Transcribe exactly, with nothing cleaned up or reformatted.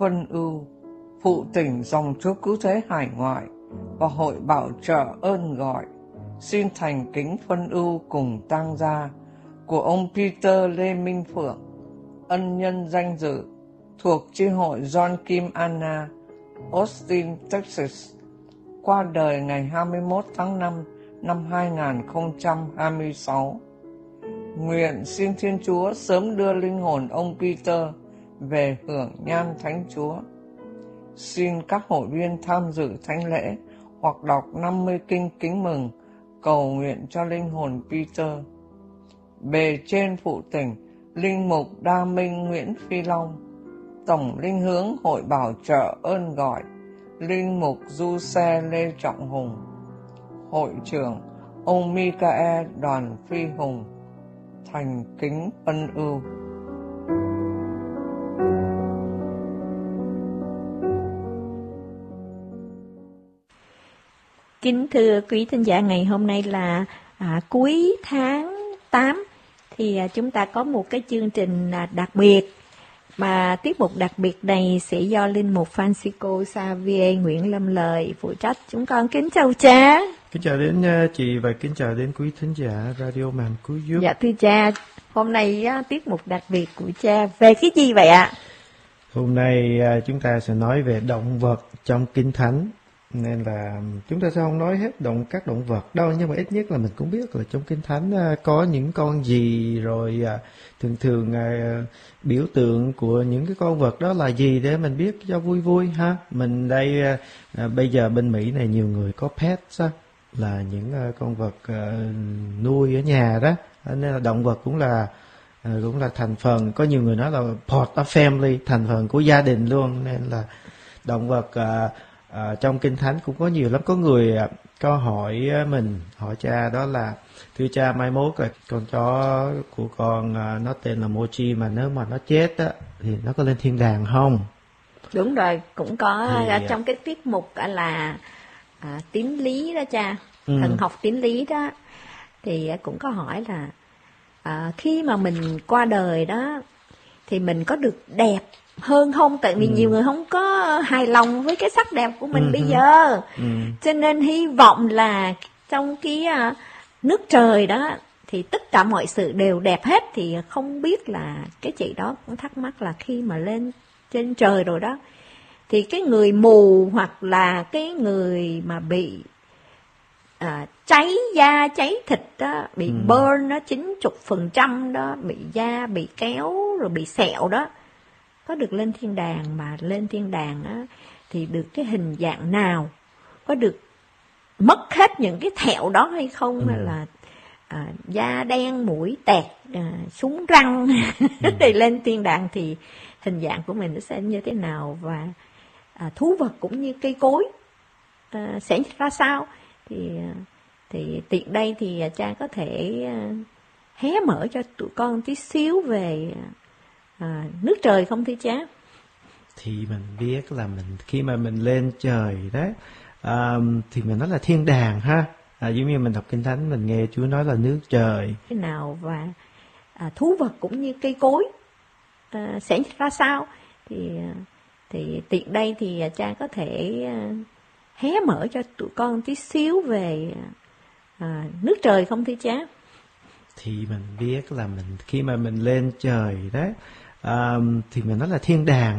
Phân Ưu, phụ tỉnh dòng Chúa Cứu Thế hải ngoại và Hội Bảo trợ ơn gọi, xin thành kính phân ưu cùng tang gia của ông Peter Lê Minh Phượng, ân nhân danh dự, thuộc chi hội John Kim Anna, Austin, Texas, qua đời ngày hai mươi mốt tháng năm năm hai nghìn không trăm hai mươi sáu. Nguyện xin Thiên Chúa sớm đưa linh hồn ông Peter về hưởng nhan Thánh Chúa. Xin các hội viên tham dự thánh lễ hoặc đọc năm mươi kinh kính mừng, cầu nguyện cho linh hồn Peter. Bề trên phụ tỉnh, linh mục Đa Minh Nguyễn Phi Long, tổng linh hướng Hội Bảo trợ ơn gọi, linh mục Du Xe Lê Trọng Hùng, hội trưởng ông Michael Đoàn Phi Hùng, thành kính phân ưu. Kính thưa quý thính giả, ngày hôm nay là à, cuối tháng tám, thì à, chúng ta có một cái chương trình à, đặc biệt, mà tiết mục đặc biệt này sẽ do linh mục Francisco Xavier Nguyễn Lâm Lời phụ trách. Chúng con kính chào cha. Kính chào đến uh, chị và kính chào đến quý thính giả Radio Màn Cứu Giúp. Dạ thưa cha, hôm nay á, tiết mục đặc biệt của cha về cái gì vậy ạ? Hôm nay uh, chúng ta sẽ nói về động vật trong Kinh Thánh. Nên là chúng ta sẽ không nói hết động các động vật đâu, nhưng mà ít nhất là mình cũng biết là trong Kinh Thánh uh, có những con gì, rồi uh, thường thường uh, biểu tượng của những cái con vật đó là gì để mình biết cho vui vui ha. Mình đây uh, uh, bây giờ bên Mỹ này nhiều người có pets á, là những uh, con vật uh, nuôi ở nhà đó, nên là động vật cũng là uh, cũng là thành phần, có nhiều người nói là part of family, thành phần của gia đình luôn. Nên là động vật uh, uh, trong Kinh Thánh cũng có nhiều lắm. Có người uh, có hỏi mình, hỏi cha đó là: thưa cha, mai mốt là con chó của con uh, nó tên là Mochi, mà nếu mà nó chết á thì nó có lên thiên đàng không? Đúng rồi, cũng có thì, trong cái tiết mục là à, tín lý đó cha, ừ. thần học tín lý đó, thì cũng có hỏi là à, khi mà mình qua đời đó thì mình có được đẹp hơn không? Tại vì ừ. nhiều người không có hài lòng với cái sắc đẹp của mình ừ. bây giờ, ừ. cho nên hy vọng là trong cái uh, nước trời đó thì tất cả mọi sự đều đẹp hết. Thì không biết là cái chị đó cũng thắc mắc là khi mà lên trên trời rồi đó thì cái người mù hoặc là cái người mà bị à, cháy da cháy thịt đó, bị ừ. burn đó, chín mươi phần trăm đó, bị da bị kéo rồi bị sẹo đó, có được lên thiên đàng? Mà lên thiên đàng á thì được cái hình dạng nào? Có được mất hết những cái thẹo đó hay không? Ừ. Hay là à, da đen, mũi tẹt, à, súng răng? Ừ. Thì lên thiên đàng thì hình dạng của mình nó sẽ như thế nào? Và à, thú vật cũng như cây cối à, sẽ ra sao? Thì thì tiện đây thì cha có thể à, hé mở cho tụi con tí xíu về à, nước trời không thưa cha? Thì mình biết là mình khi mà mình lên trời đó à, thì mình nói là thiên đàng ha. À, giống như mình đọc Kinh Thánh mình nghe Chúa nói là nước trời thế nào, và à, thú vật cũng như cây cối à, sẽ ra sao? Thì thì tiện đây thì cha có thể à, hé mở cho tụi con tí xíu về à, nước trời không thưa cha? Thì mình biết là mình khi mà mình lên trời đó à, thì mình nói là thiên đàng